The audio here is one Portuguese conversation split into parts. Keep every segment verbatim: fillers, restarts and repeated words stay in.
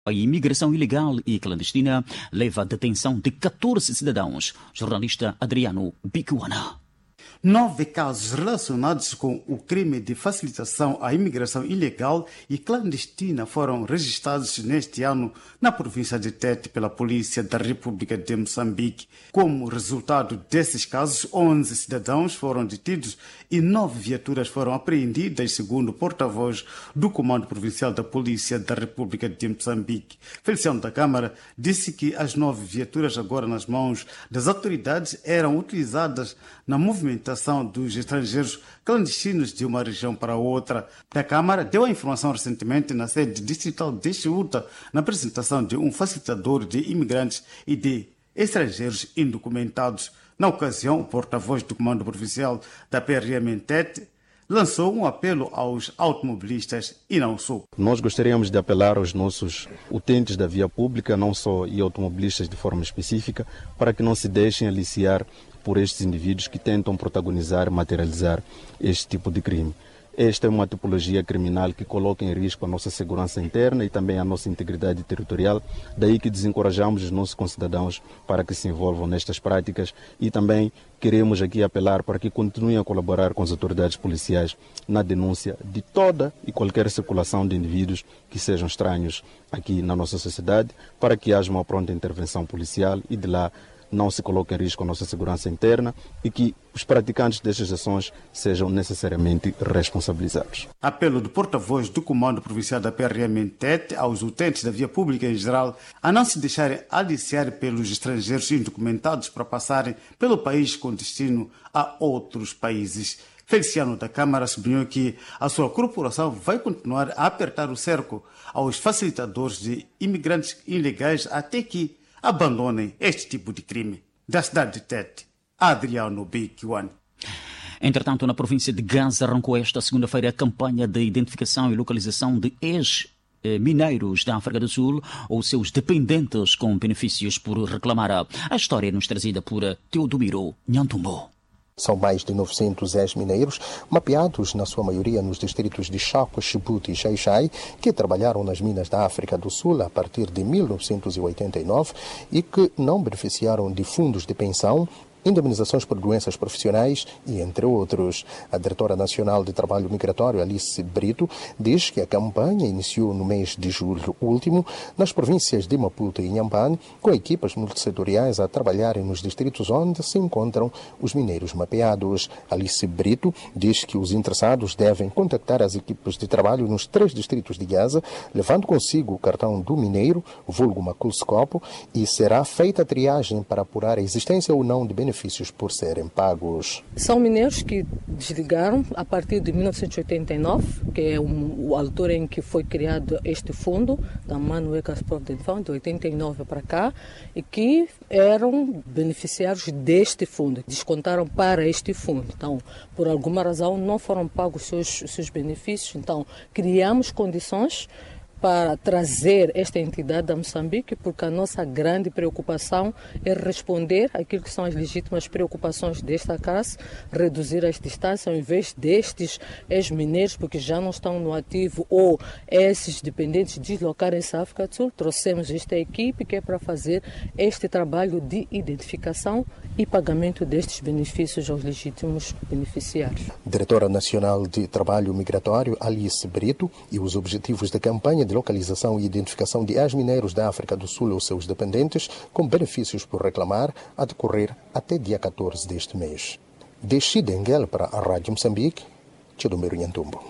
A imigração ilegal e clandestina leva à detenção de catorze cidadãos. Jornalista Adriano Bicuana. Nove casos relacionados com o crime de facilitação à imigração ilegal e clandestina foram registrados neste ano na província de Tete pela Polícia da República de Moçambique. Como resultado desses casos, onze cidadãos foram detidos e nove viaturas foram apreendidas, segundo o porta-voz do Comando Provincial da Polícia da República de Moçambique. Feliciano da Câmara disse que as nove viaturas agora nas mãos das autoridades eram utilizadas na movimentação dos estrangeiros clandestinos de uma região para outra. A Câmara deu a informação recentemente na sede distrital de Chiuta, na apresentação de um facilitador de imigrantes e de estrangeiros indocumentados. Na ocasião, o porta-voz do Comando Provincial da P R M em Tete lançou um apelo aos automobilistas e não só. Nós gostaríamos de apelar aos nossos utentes da via pública, não só e automobilistas de forma específica, para que não se deixem aliciar por estes indivíduos que tentam protagonizar, materializar este tipo de crime. Esta é uma tipologia criminal que coloca em risco a nossa segurança interna e também a nossa integridade territorial, daí que desencorajamos os nossos concidadãos para que se envolvam nestas práticas e também queremos aqui apelar para que continuem a colaborar com as autoridades policiais na denúncia de toda e qualquer circulação de indivíduos que sejam estranhos aqui na nossa sociedade, para que haja uma pronta intervenção policial e de lá não se coloque em risco a nossa segurança interna e que os praticantes destas ações sejam necessariamente responsabilizados. Apelo do porta-voz do Comando Provincial da P R M em Tete aos utentes da via pública em geral a não se deixarem aliciar pelos estrangeiros indocumentados para passarem pelo país com destino a outros países. Feliciano da Câmara sublinhou que a sua corporação vai continuar a apertar o cerco aos facilitadores de imigrantes ilegais até que abandonem este tipo de crime. Da cidade de Tete, Adriano Bicuan. Entretanto, na província de Gaza arrancou esta segunda-feira a campanha de identificação e localização de ex-mineiros da África do Sul ou seus dependentes com benefícios por reclamar. A história é nos trazida por Teodomiro Nhantumbo. São mais de novecentos ex-mineiros, mapeados na sua maioria nos distritos de Chaco, Chibouti e Xai-Xai, que trabalharam nas minas da África do Sul a partir de mil novecentos e oitenta e nove e que não beneficiaram de fundos de pensão, indemnizações por doenças profissionais e entre outros. A diretora nacional de trabalho migratório, Alice Brito, diz que a campanha iniciou no mês de julho último nas províncias de Maputo e Inhambane, com equipas multissetoriais a trabalharem nos distritos onde se encontram os mineiros mapeados. Alice Brito diz que os interessados devem contactar as equipes de trabalho nos três distritos de Gaza, levando consigo o cartão do mineiro, vulgo Maculscopo, e será feita a triagem para apurar a existência ou não de benefícios benefícios por serem pagos. São mineiros que desligaram a partir de mil novecentos e oitenta e nove, que é o altura em que foi criado este fundo, da Mano Ecas Proteção, de oitenta e nove para cá, e que eram beneficiários deste fundo, descontaram para este fundo. Então, por alguma razão, não foram pagos os seus, os seus benefícios, então criamos condições para trazer esta entidade a Moçambique, porque a nossa grande preocupação é responder àquilo que são as legítimas preocupações desta classe, reduzir as distâncias, ao invés destes ex-mineiros, porque já não estão no ativo, ou esses dependentes deslocarem-se à África do Sul, trouxemos esta equipe que é para fazer este trabalho de identificação e pagamento destes benefícios aos legítimos beneficiários. Diretora Nacional de Trabalho Migratório, Alice Brito, e os objetivos da campanha de localização e identificação de ex-mineiros da África do Sul ou seus dependentes com benefícios por reclamar a decorrer até dia catorze deste mês. De Xidenguel para a Rádio Moçambique, Teodomiro Nhantumbo.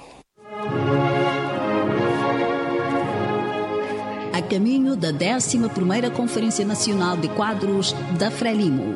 A caminho da décima primeira Conferência Nacional de Quadros da Frelimo.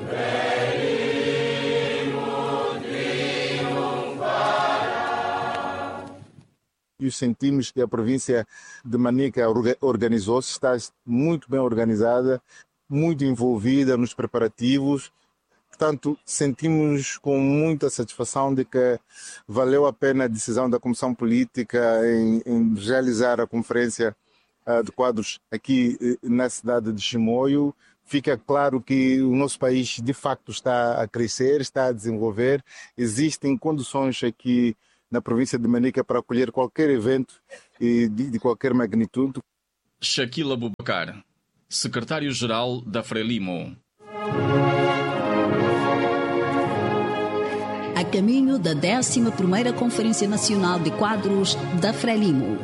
E sentimos que a província de Manica organizou-se, está muito bem organizada, muito envolvida nos preparativos. Portanto, sentimos com muita satisfação de que valeu a pena a decisão da Comissão Política em, em realizar a Conferência uh, de Quadros aqui uh, na cidade de Chimoio. Fica claro que o nosso país, de facto, está a crescer, está a desenvolver. Existem condições aqui na província de Manica para acolher qualquer evento de, de qualquer magnitude. Shaquille Abubakar, secretário-geral da Frelimo. A caminho da décima primeira Conferência Nacional de Quadros da Frelimo.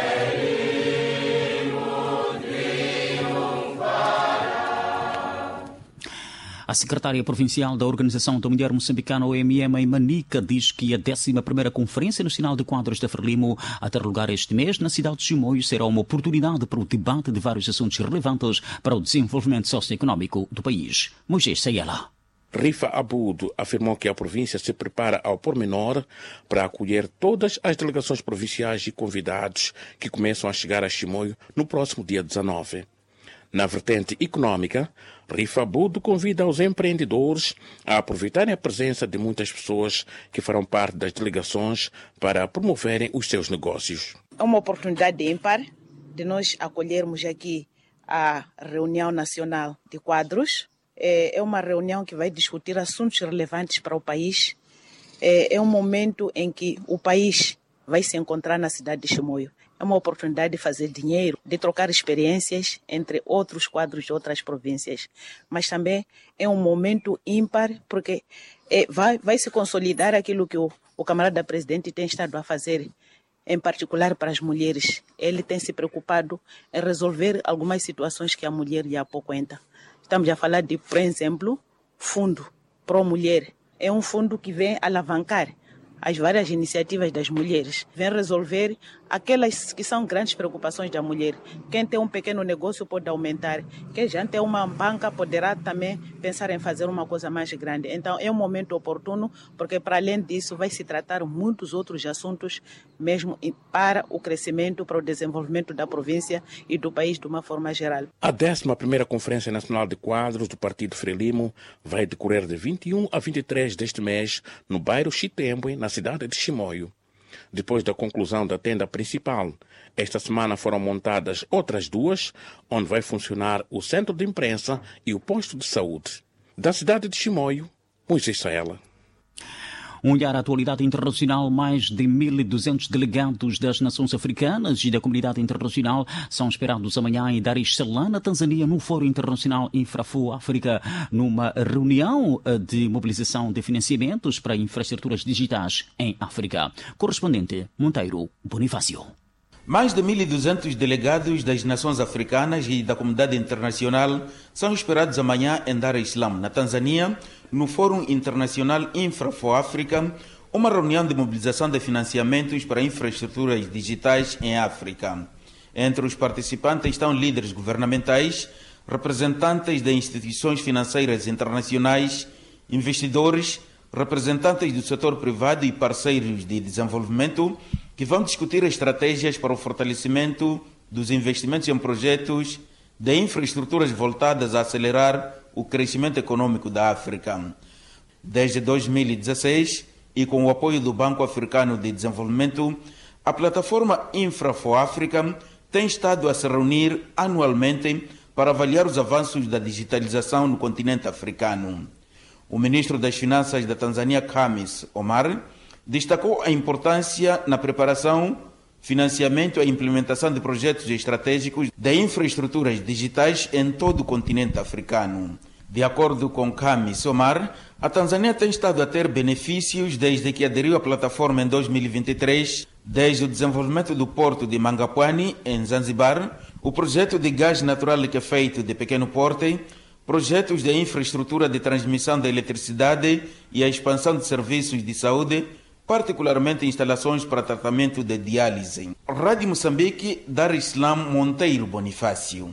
A secretária provincial da Organização da Mulher Moçambicana, O M M, em Manica, diz que a décima primeira Conferência Nacional de Quadros da Frelimo, a ter lugar este mês na cidade de Chimoio, será uma oportunidade para o debate de vários assuntos relevantes para o desenvolvimento socioeconómico do país. Moisés Sayela. Rifa Abudo afirmou que a província se prepara ao pormenor para acolher todas as delegações provinciais e convidados que começam a chegar a Chimoio no próximo dia dezanove. Na vertente econômica, Rifa Abudo convida os empreendedores a aproveitarem a presença de muitas pessoas que farão parte das delegações para promoverem os seus negócios. É uma oportunidade ímpar de nós acolhermos aqui a reunião nacional de quadros. É uma reunião que vai discutir assuntos relevantes para o país. É um momento em que o país vai se encontrar na cidade de Chimoio. É uma oportunidade de fazer dinheiro, de trocar experiências entre outros quadros de outras províncias. Mas também é um momento ímpar, porque é, vai, vai se consolidar aquilo que o, o camarada presidente tem estado a fazer, em particular para as mulheres. Ele tem se preocupado em resolver algumas situações que a mulher já há pouco entra. Estamos a falar de, por exemplo, Fundo Pro-Mulher. É um fundo que vem alavancar as várias iniciativas das mulheres, vem resolver aquelas que são grandes preocupações da mulher. Quem tem um pequeno negócio pode aumentar, quem já tem uma banca poderá também pensar em fazer uma coisa mais grande. Então é um momento oportuno, porque para além disso vai se tratar muitos outros assuntos mesmo para o crescimento, para o desenvolvimento da província e do país de uma forma geral. A décima primeira Conferência Nacional de Quadros do Partido Frelimo vai decorrer de vinte e um a vinte e três deste mês no bairro Chitembwe, na cidade de Chimoio. Depois da conclusão da tenda principal, esta semana foram montadas outras duas, onde vai funcionar o centro de imprensa e o posto de saúde. Da cidade de Chimoio, Moisés Sayela. Um olhar à atualidade internacional. Mais de mil e duzentos delegados das nações africanas e da comunidade internacional são esperados amanhã em Dar es Salaam, na Tanzânia, no Fórum Internacional Infrafood África, numa reunião de mobilização de financiamentos para infraestruturas digitais em África. Correspondente Monteiro Bonifácio. Mais de mil e duzentos delegados das nações africanas e da comunidade internacional são esperados amanhã em Dar es Salaam, na Tanzânia, no Fórum Internacional Infrafood África, uma reunião de mobilização de financiamentos para infraestruturas digitais em África. Entre os participantes estão líderes governamentais, representantes de instituições financeiras internacionais, investidores, representantes do setor privado e parceiros de desenvolvimento, que vão discutir estratégias para o fortalecimento dos investimentos em projetos de infraestruturas voltadas a acelerar o crescimento econômico da África. Desde dois mil e dezesseis, e com o apoio do Banco Africano de Desenvolvimento, a plataforma Infrafood África tem estado a se reunir anualmente para avaliar os avanços da digitalização no continente africano. O ministro das Finanças da Tanzânia, Khamis Omar, destacou a importância na preparação, financiamento e implementação de projetos estratégicos de infraestruturas digitais em todo o continente africano. De acordo com Khamis Omar, a Tanzânia tem estado a ter benefícios desde que aderiu à plataforma em dois mil e vinte e três, desde o desenvolvimento do porto de Mangapwani, em Zanzibar, o projeto de gás natural liquefeito de pequeno porte, projetos de infraestrutura de transmissão da eletricidade e a expansão de serviços de saúde, particularmente instalações para tratamento de diálise. Rádio Moçambique, Dar es Salaam, Monteiro Bonifácio.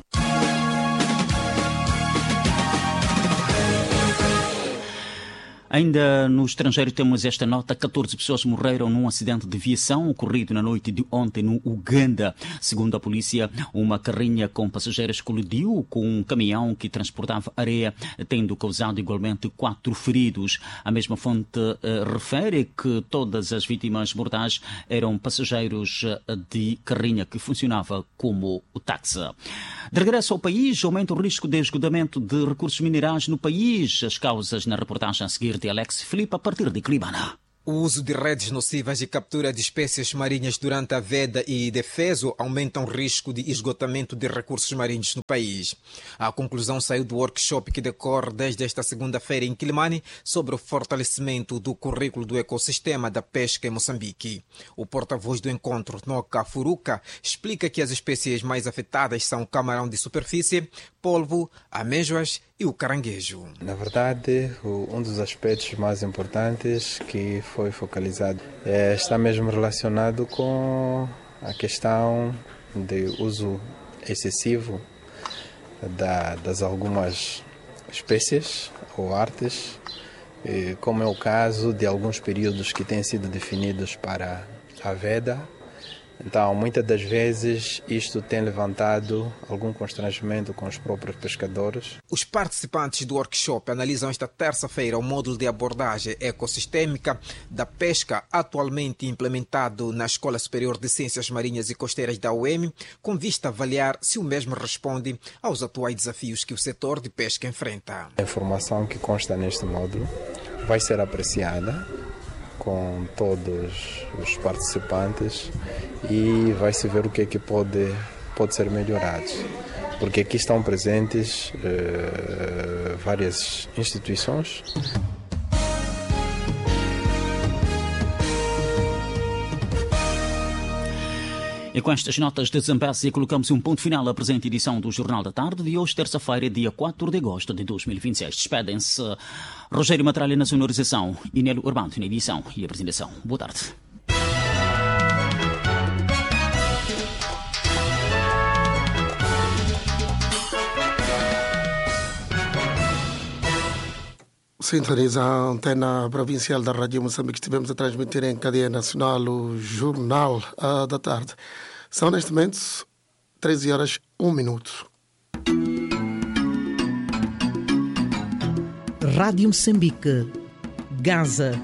Ainda no estrangeiro temos esta nota: catorze pessoas morreram num acidente de viação ocorrido na noite de ontem no Uganda. Segundo a polícia, uma carrinha com passageiros colidiu com um caminhão que transportava areia, tendo causado igualmente quatro feridos. A mesma fonte uh, refere que todas as vítimas mortais eram passageiros uh, de carrinha que funcionava como o táxi. De regresso ao país, aumenta o risco de esgotamento de recursos minerais no país. As causas na reportagem a seguir de Alex Filipe, a partir de Clibana. O uso de redes nocivas de captura de espécies marinhas durante a veda e defeso aumentam o risco de esgotamento de recursos marinhos no país. A conclusão saiu do workshop que decorre desde esta segunda-feira em Quilimane sobre o fortalecimento do currículo do ecossistema da pesca em Moçambique. O porta-voz do encontro, Noka Furuka, explica que as espécies mais afetadas são o camarão de superfície, polvo, amêijoas e o caranguejo. Na verdade, um dos aspectos mais importantes que foi focalizado é, está mesmo relacionado com a questão de uso excessivo da, das algumas espécies ou artes, como é o caso de alguns períodos que têm sido definidos para a veda. Então, muitas das vezes, isto tem levantado algum constrangimento com os próprios pescadores. Os participantes do workshop analisam esta terça-feira o módulo de abordagem ecossistêmica da pesca atualmente implementado na Escola Superior de Ciências Marinhas e Costeiras da U E M, com vista a avaliar se o mesmo responde aos atuais desafios que o setor de pesca enfrenta. A informação que consta neste módulo vai ser apreciada com todos os participantes e vai-se ver o que é que pode, pode ser melhorado. Porque aqui estão presentes uh, várias instituições. E com estas notas de Zambésia, colocamos um ponto final à presente edição do Jornal da Tarde de hoje, terça-feira, dia quatro de agosto de dois mil e vinte e seis. Despedem-se Rogério Matralha na sonorização e Nélio Urbano na edição e apresentação. Boa tarde. Sintoniza a antena provincial da Rádio Moçambique. Estivemos a transmitir em cadeia nacional o Jornal uh, da Tarde. São neste momento treze horas, um minuto. Rádio Moçambique, Gaza.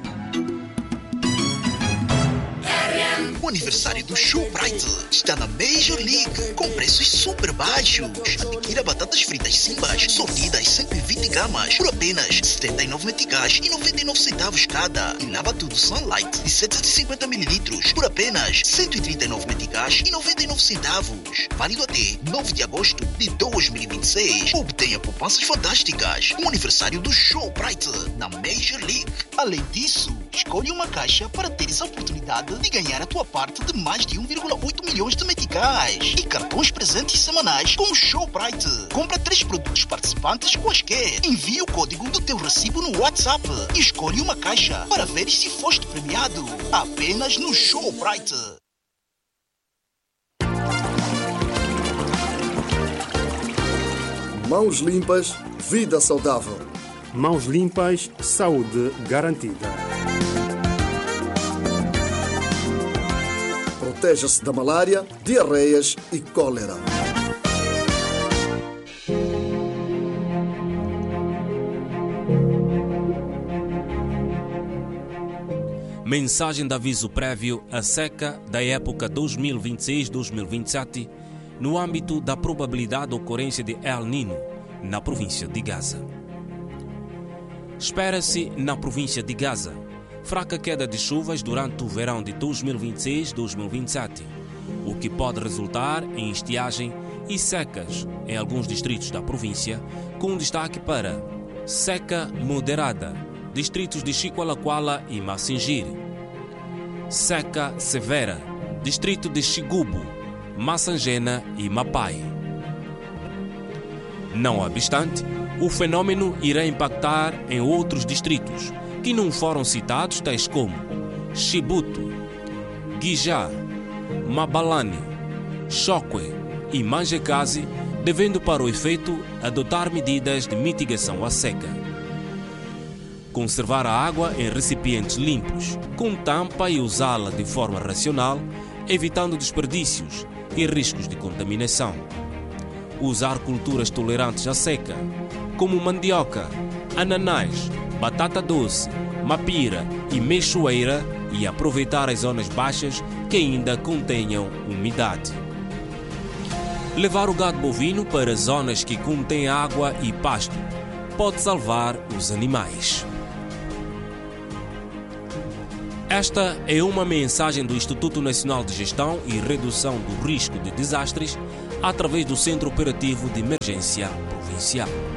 O aniversário do Showbrite está na Major League, com preços super baixos. Adquira batatas fritas Simbas, sortidas cento e vinte gramas, por apenas setenta e nove meticais e noventa e nove centavos cada. E lava tudo Sunlight, de setecentos e cinquenta mililitros, por apenas cento e trinta e nove meticais e noventa e nove centavos. Válido até nove de agosto de dois mil e vinte e seis. Obtenha poupanças fantásticas com o aniversário do Showbrite na Major League. Além disso, escolha uma caixa para teres a oportunidade de ganhar a tua parte de mais de um vírgula oito milhões de meticais e cartões presentes semanais com o Showbrite. Compra três produtos participantes quaisquer. Envie o código do teu recibo no WhatsApp e escolhe uma caixa para ver se foste premiado. Apenas no Showbrite. Mãos limpas, vida saudável. Mãos limpas, saúde garantida. Proteja-se da malária, diarreias e cólera. Mensagem de aviso prévio à seca da época dois mil e vinte e seis a dois mil e vinte e sete no âmbito da probabilidade de ocorrência de El Niño na província de Gaza. Espera-se na província de Gaza fraca queda de chuvas durante o verão de dois mil e vinte e seis a dois mil e vinte e sete, o que pode resultar em estiagem e secas em alguns distritos da província, com destaque para seca moderada, distritos de Chiqualaquala e Massingiri; seca severa, distrito de Xigubo, Massangena e Mapai. Não obstante, o fenômeno irá impactar em outros distritos que não foram citados, tais como Chibuto, Guijá, Mabalane, Chokwe e Manjekazi, devendo para o efeito adotar medidas de mitigação à seca. Conservar a água em recipientes limpos, com tampa e usá-la de forma racional, evitando desperdícios e riscos de contaminação. Usar culturas tolerantes à seca, como mandioca, ananás, batata doce, mapira e meixoeira, e aproveitar as zonas baixas que ainda contenham umidade. Levar o gado bovino para zonas que contêm água e pasto pode salvar os animais. Esta é uma mensagem do Instituto Nacional de Gestão e Redução do Risco de Desastres através do Centro Operativo de Emergência Provincial.